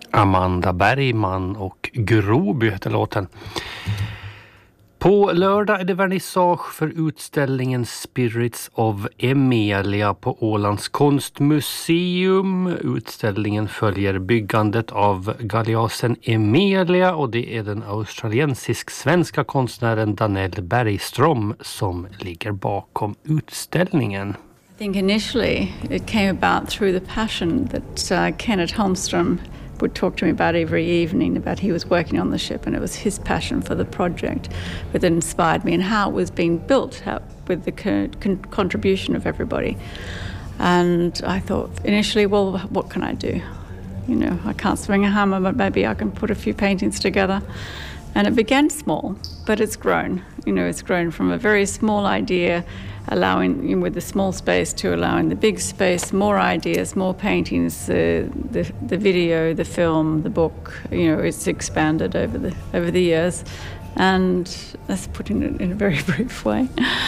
Amanda Bergman och Groby heter låten. På lördag är det vernissage för utställningen Spirits of Emelia på Ålands konstmuseum. Utställningen följer byggandet av galeasen Emelia och det är den australiensisk-svenska konstnären Danell Bergström som ligger bakom utställningen. I think initially it came about through the passion that Kenneth Holmström would talk to me about every evening about he was working on the ship, and it was his passion for the project that inspired me and how it was being built with the contribution of everybody. And I thought initially, well, what can I do? You know, I can't swing a hammer, but maybe I can put a few paintings together. And it began small, but it's grown. You know, it's grown from a very small idea, allowing with the small space to allowing the big space, more ideas, more paintings, the video, the film, the book. You know, it's expanded over the years, and that's putting it in a very brief way.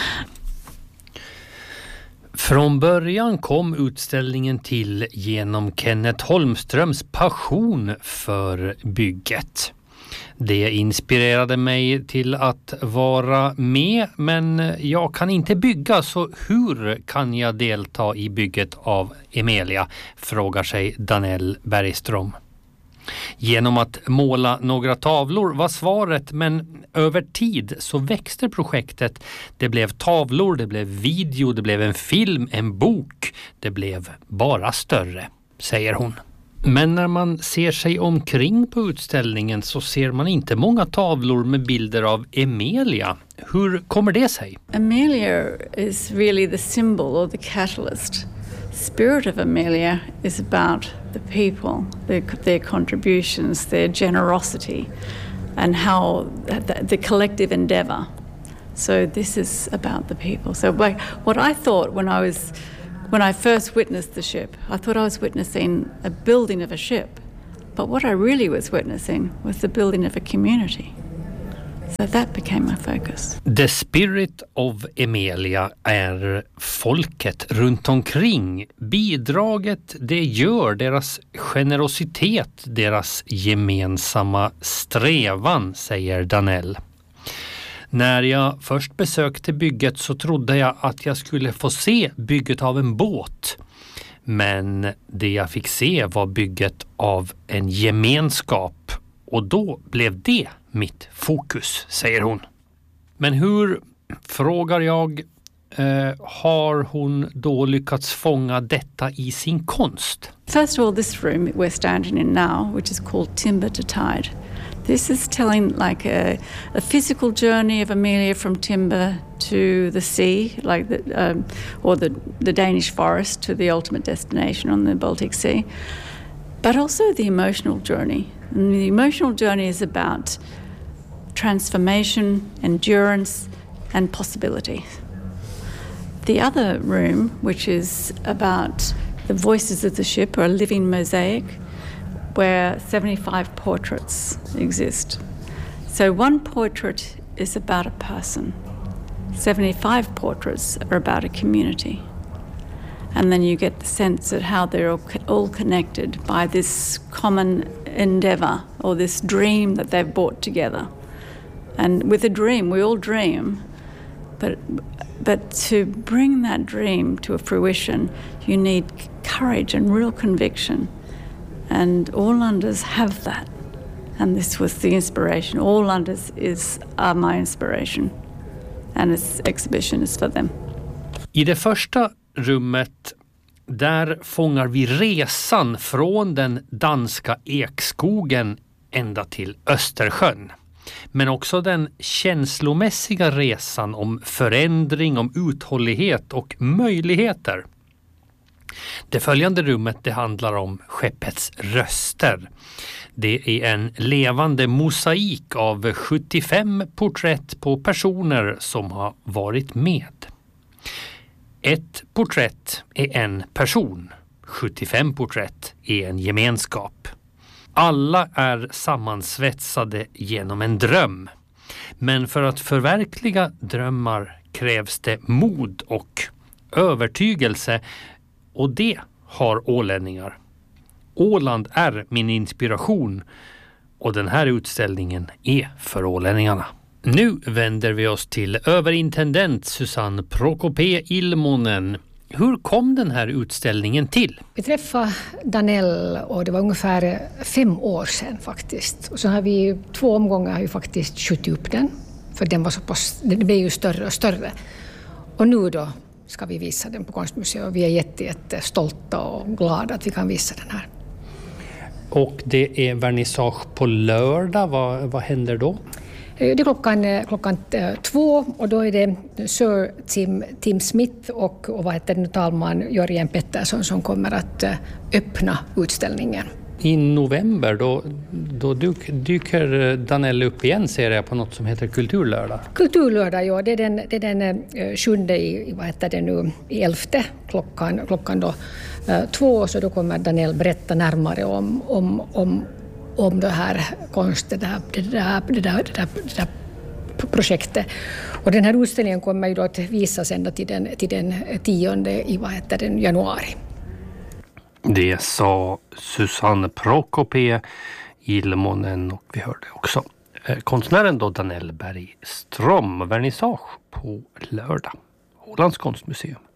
Från början kom utställningen till genom Kenneth Holmströms passion för bygget. Det inspirerade mig till att vara med, men jag kan inte bygga, så hur kan jag delta i bygget av Emelia, frågar sig Danell Bergström. Genom att måla några tavlor var svaret, men över tid så växte projektet. Det blev tavlor, det blev video, det blev en film, en bok. Det blev bara större, säger hon. Men när man ser sig omkring på utställningen så ser man inte många tavlor med bilder av Emelia. Hur kommer det sig? Emelia is really the symbol or the catalyst. Spirit of Emelia is about the people, their contributions, their generosity, and how the collective endeavor. So this is about the people. So what I thought when I first witnessed the ship, I thought I was witnessing a building of a ship. But what I really was witnessing was the building of a community. So that became my focus. The Spirit of Emelia är folket runt omkring. Bidraget det gör deras generositet, deras gemensamma strävan, säger Danell. När jag först besökte bygget så trodde jag att jag skulle få se bygget av en båt. Men det jag fick se var bygget av en gemenskap. Och då blev det mitt fokus, säger hon. Men hur, frågar jag, har hon då lyckats fånga detta i sin konst? First of all, this room we're standing in now, which is called Timber to Tide. This is telling like a physical journey of Emelia from timber to the sea, like the Danish forest to the ultimate destination on the Baltic Sea, but also the emotional journey. And the emotional journey is about transformation, endurance, and possibility. The other room, which is about the voices of the ship, or a living mosaic, where 75 portraits exist. So one portrait is about a person. 75 portraits are about a community. And then you get the sense of how they're all connected by this common endeavor or this dream that they've brought together. And with a dream, we all dream, but to bring that dream to a fruition, you need courage and real conviction. And Ålanders have that. And this was the inspiration. Ålanders are my inspiration. And this exhibition is for them. I det första rummet, där fångar vi resan från den danska ekskogen ända till Östersjön. Men också den känslomässiga resan om förändring, om uthållighet och möjligheter. Det följande rummet det handlar om skeppets röster. Det är en levande mosaik av 75 porträtt på personer som har varit med. Ett porträtt är en person. 75 porträtt är en gemenskap. Alla är sammansvetsade genom en dröm. Men för att förverkliga drömmar krävs det mod och övertygelse. Och det har ålänningar. Åland är min inspiration och den här utställningen är för ålänningarna. Nu vänder vi oss till överintendent Susanne Prokopé Ilmonen. Hur kom den här utställningen till? Vi träffade Danell och det var ungefär 5 år sedan faktiskt. Och så har vi 2 omgångar har ju faktiskt skjutit upp den. För den var så pass, det blev ju större och större. Och nu då ska vi visa den på Konstmuseet och vi är jättestolta och glada att vi kan visa den här. Och det är vernissage på lördag. Vad händer då? Det är klockan 2 och då är det Sir Tim Smith och vad heter det, talman Jörgen Pettersson som kommer att öppna utställningen. I november då dyker Danell upp igen, ser jag, på något som heter Kulturlördag. Kulturlördag, ja. Det är den 7 i vad heter det nu, i 11:e klockan då 2, så då kommer Danell berätta närmare om det här det där projektet. Och den här utställningen kommer ju då att visas ända till den 10 i januari. Det sa Susanne Prokopé Ilmonen och vi hörde också konstnären då Danell Bergström, vernissage på lördag. Ålands konstmuseum.